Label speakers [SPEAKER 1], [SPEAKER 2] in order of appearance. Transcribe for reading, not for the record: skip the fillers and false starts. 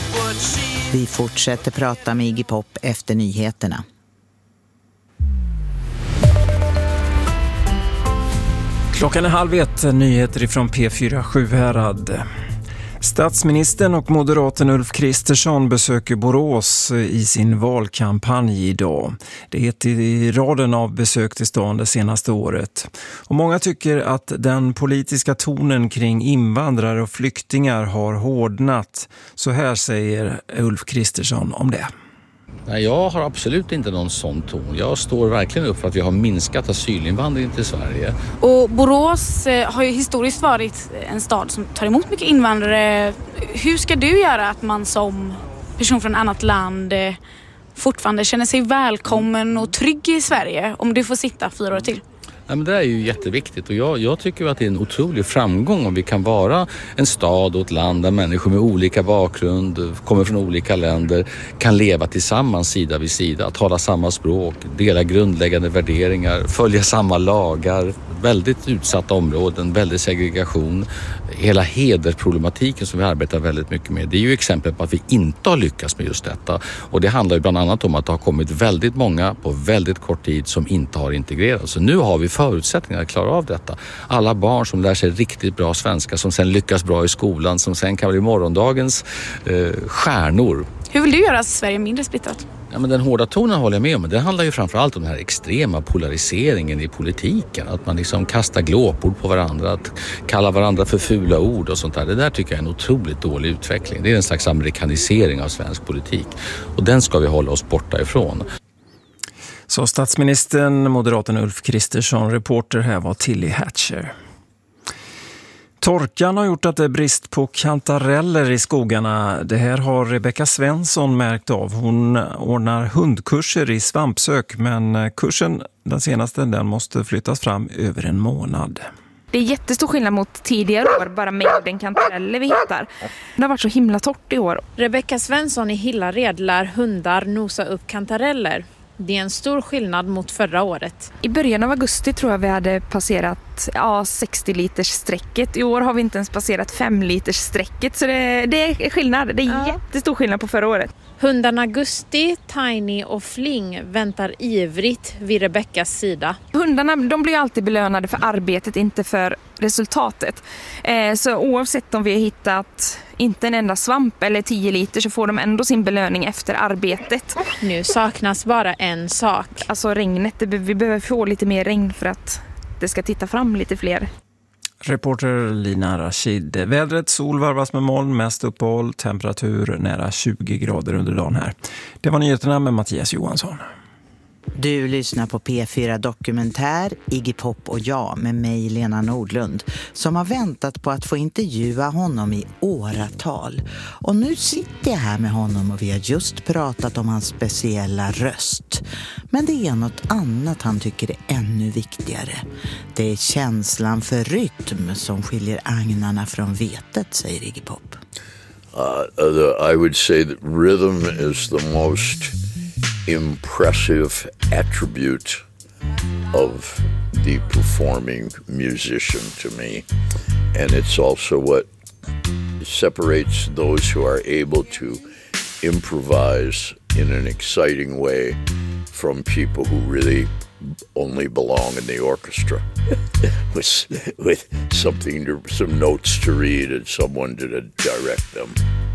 [SPEAKER 1] Vi fortsätter prata med Iggy Pop efter nyheterna.
[SPEAKER 2] Klockan är 12:30, nyheter ifrån P4 Sjuhärad. Statsministern och moderaten Ulf Kristersson besöker Borås i sin valkampanj idag. Det är ett i raden av besök till stan det senaste året. Och många tycker att den politiska tonen kring invandrare och flyktingar har hårdnat. Så här säger Ulf Kristersson om det.
[SPEAKER 3] Nej, jag har absolut inte någon sån ton. Jag står verkligen upp för att vi har minskat asylinvandringen till Sverige.
[SPEAKER 4] Och Borås har ju historiskt varit en stad som tar emot mycket invandrare. Hur ska du göra att man som person från ett annat land fortfarande känner sig välkommen och trygg i Sverige om du får sitta 4 år till?
[SPEAKER 3] Ja, men det är ju jätteviktigt och jag tycker att det är en otrolig framgång om vi kan vara en stad och ett land där människor med olika bakgrund, kommer från olika länder, kan leva tillsammans sida vid sida, tala samma språk, dela grundläggande värderingar, följa samma lagar, väldigt utsatta områden, väldigt segregation, hela hedersproblematiken som vi arbetar väldigt mycket med. Det är ju exempel på att vi inte har lyckats med just detta och det handlar ju bland annat om att det har kommit väldigt många på väldigt kort tid som inte har integrerats. Så nu har vi förutsättningar att klara av detta. Alla barn som lär sig riktigt bra svenska, som sen lyckas bra i skolan, som sen kan bli morgondagens stjärnor.
[SPEAKER 4] Hur vill du göra Sverige mindre splittrat?
[SPEAKER 3] Ja, men den hårda tonen håller jag med om, men det handlar ju framförallt om den här extrema polariseringen i politiken. Att man liksom kastar glåpord på varandra, att kalla varandra för fula ord och sånt där. Det där tycker jag är en otroligt dålig utveckling. Det är en slags amerikanisering av svensk politik och den ska vi hålla oss borta ifrån.
[SPEAKER 2] Så statsministern, moderaten Ulf Kristersson, reporter här var Tilly Hatcher. Torkan har gjort att det är brist på kantareller i skogarna. Det här har Rebecka Svensson märkt av. Hon ordnar hundkurser i svampsök, men kursen, den senaste, den måste flyttas fram över en månad.
[SPEAKER 5] Det är jättestor skillnad mot tidigare år, bara mängden kantareller vi hittar. Det har varit så himla torrt i år.
[SPEAKER 6] Rebecka Svensson i Hillared lär hundar nosa upp kantareller. Det är en stor skillnad mot förra året.
[SPEAKER 5] I början av augusti tror jag vi hade passerat 60 liters sträcket. I år har vi inte ens passerat 5 liters sträcket. Så det är skillnad. Det är jättestor skillnad på förra året.
[SPEAKER 6] Hundarna Gusti, Tiny och Fling väntar ivrigt vid Rebeckas sida.
[SPEAKER 5] Hundarna, de blir alltid belönade för arbetet, inte för resultatet. Så oavsett om vi har hittat inte en enda svamp eller 10 liter så får de ändå sin belöning efter arbetet.
[SPEAKER 6] Nu saknas bara en sak.
[SPEAKER 5] Alltså regnet. Vi behöver få lite mer regn för att det ska titta fram lite fler.
[SPEAKER 2] Reporter Lina Rashid. Vädret, sol varvas med moln, mest uppehåll, temperatur nära 20 grader under dagen här. Det var nyheterna med Mattias Johansson.
[SPEAKER 1] Du lyssnar på P4 Dokumentär, Iggy Pop och jag med mig Lena Nordlund som har väntat på att få intervjua honom i åratal. Och nu sitter jag här med honom och vi har just pratat om hans speciella röst. Men det är något annat han tycker är ännu viktigare. Det är känslan för rytm som skiljer agnarna från vetet, säger Iggy Pop.
[SPEAKER 7] I would say that rhythm is the most impressive attribute of the performing musician to me, and it's also what separates those who are able to improvise in an exciting way from people who really only belong in the orchestra with some notes to read and someone to direct them.